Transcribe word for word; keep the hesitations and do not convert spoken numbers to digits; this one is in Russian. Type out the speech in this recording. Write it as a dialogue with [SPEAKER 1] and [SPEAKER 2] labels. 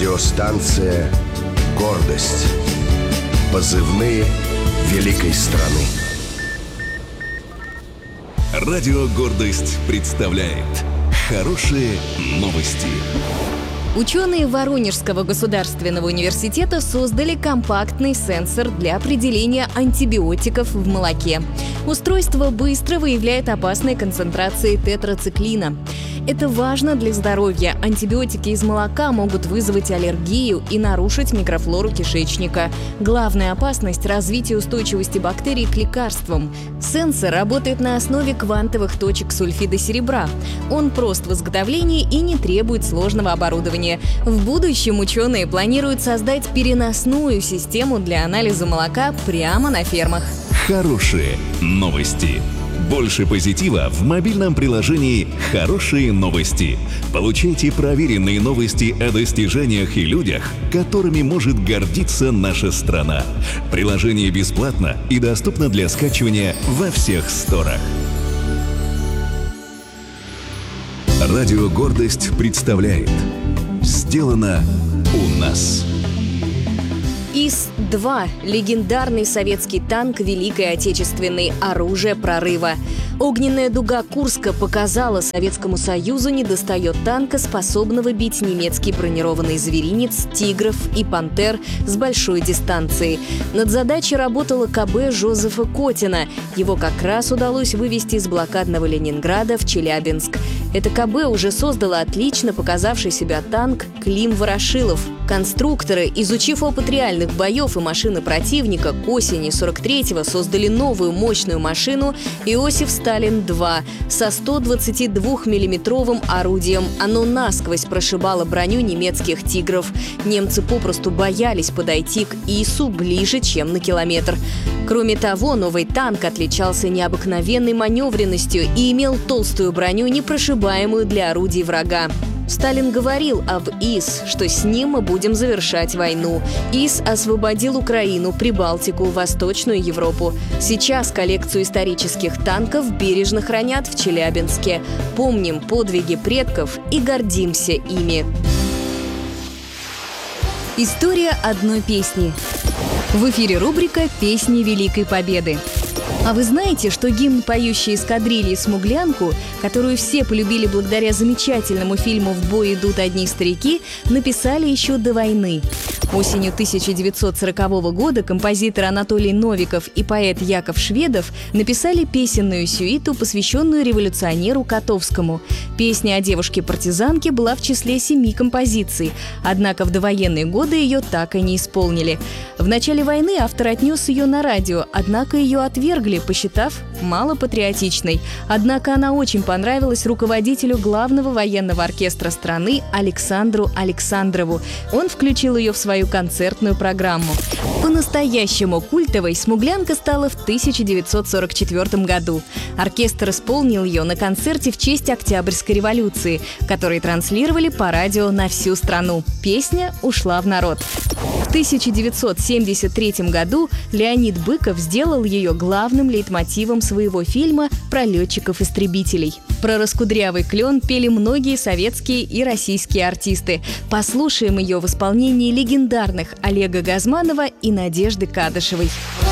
[SPEAKER 1] Радиостанция «Гордость». Позывные великой страны.
[SPEAKER 2] Радио «Гордость» представляет хорошие новости.
[SPEAKER 3] Ученые Воронежского государственного университета создали компактный сенсор для определения антибиотиков в молоке. Устройство быстро выявляет опасные концентрации тетрациклина. Это важно для здоровья. Антибиотики из молока могут вызвать аллергию и нарушить микрофлору кишечника. Главная опасность – развитие устойчивости бактерий к лекарствам. Сенсор работает на основе квантовых точек сульфида серебра. Он прост в изготовлении и не требует сложного оборудования. В будущем ученые планируют создать переносную систему для анализа молока прямо на фермах.
[SPEAKER 2] Хорошие новости. Больше позитива в мобильном приложении «Хорошие новости». Получайте проверенные новости о достижениях и людях, которыми может гордиться наша страна. Приложение бесплатно и доступно для скачивания во всех сторах. Радио «Гордость» представляет «Сделано у нас».
[SPEAKER 3] ИС-два – легендарный советский танк Великой Отечественной, оружие прорыва. Огненная дуга Курска показала Советскому Союзу недостает танка, способного бить немецкий бронированный зверинец, тигров и пантер с большой дистанции. Над задачей работало КБ Жозефа Котина. Его как раз удалось вывести из блокадного Ленинграда в Челябинск. Это КБ уже создало отлично показавший себя танк Клим Ворошилов. Конструкторы, изучив опыт реальных боев и машины противника, к осени сорок третьего создали новую мощную машину Иосиф Сталин-два со сто двадцатидвухмиллиметровым орудием. Оно насквозь прошибало броню немецких «Тигров». Немцы попросту боялись подойти к ИСу ближе, чем на километр. Кроме того, новый танк отличался необыкновенной маневренностью и имел толстую броню, непрошибаемую для орудий врага. Сталин говорил об ИС, что с ним мы будем завершать войну. ИС освободил Украину, Прибалтику, Восточную Европу. Сейчас коллекцию исторических танков бережно хранят в Челябинске. Помним подвиги предков и гордимся ими. История одной песни. В эфире рубрика «Песни Великой Победы». А вы знаете, что гимн поющей эскадрильи «Смуглянку», которую все полюбили благодаря замечательному фильму «В бой идут одни старики», написали еще до войны? Осенью тысяча девятьсот сорокового года композитор Анатолий Новиков и поэт Яков Шведов написали песенную сюиту, посвященную революционеру Котовскому. Песня о девушке-партизанке была в числе семи композиций, однако в довоенные годы ее так и не исполнили. В начале войны автор отнес ее на радио, однако ее отвергли, посчитав малопатриотичной. Однако она очень понравилась руководителю главного военного оркестра страны Александру Александрову. Он включил ее в свою концертную программу. По-настоящему культовой «Смуглянка» стала в тысяча девятьсот сорок четвёртом году. Оркестр исполнил ее на концерте в честь Октябрьской революции, который транслировали по радио на всю страну. Песня ушла в народ. В тысяча девятьсот семьдесят третьем году Леонид Быков сделал ее главным лейтмотивом своего фильма про летчиков-истребителей. Про раскудрявый клен пели многие советские и российские артисты. Послушаем ее в исполнении легендарных Олега Газманова и Надежды Кадышевой.